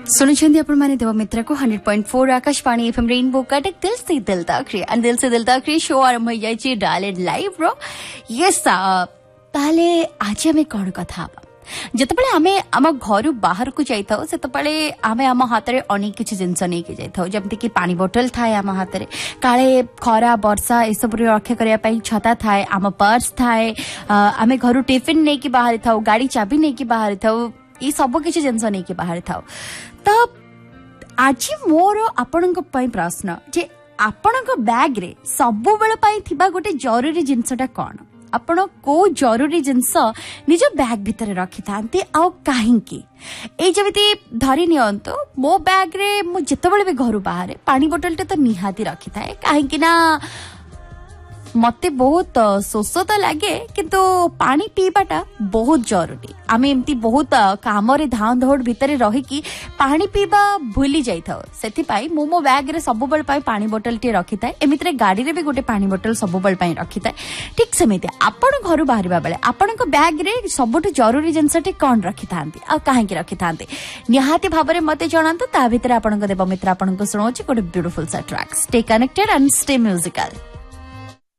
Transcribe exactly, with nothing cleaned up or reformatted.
सुनुचंदी आपण माने देव मित्र को hundred point four Akashvani FM rainbow Cuttack दिल से दिल तक रे एंड दिल से दिल तक रे शो आरंभ हो जाय छी डायलेक्ट लाइव रो यस ताले आज हमें कोन कथा जतबेले आमे आम घर बाहर को जाई थाओ सेतबेले आमे आम हाथ रे अनेक किछि जिंस नै के जाई थाओ जमते कि पानी बोतल थाए आम हाथ रे काळे खरा वर्षा ए सब रे रक्षा करिया पई छता थाए आम पर्स थाए आमे घर टिफिन नै कि बाहर थाओ गाड़ी चाबी नै कि बाहर थाओ ई सब किछि जिंस नै कि बाहर थाओ तो आज मोर आपणक पई प्रश्न जे आपणक बैग रे सबु बेले पई थिबा गोटे जरूरी जिंसटा कोन आपण को जरूरी जिंस निज बैग भितर रखि थांती आ काहेकि ए जमिति धरि नियंतो मो बैग रे मु जेतबेले भी घर बाहर पानी बोतल टे तो निहाती रखि थाए काहेकि ना मते बहुत शोष तो लगे किंतु पानी पीबाटा बहुत जरूरी आमे एमती बहुत काम रे धां दौड़ भितर रही कि पानी पीबा भूली जाई थाओ सेति पाई मो मो बैग रे सब बेल पाई पानी बोतल टे रखि थाए एमिति रे गाड़ी रे भी गोटे पानी बोतल सब बेल पाई रखि थाए ठीक सेमिति आपण घर बाहरिबा बेले आपण को बैग रे सबटु जरूरी जिंसटे कोन रखि थांती आ काहे कि रखि थांती निहाती भाबरे मते जणांतु ता भितर आपण को देव मित्र आपण को सुनोची गोटे ब्यूटीफुल सा track stay connected and stay musical.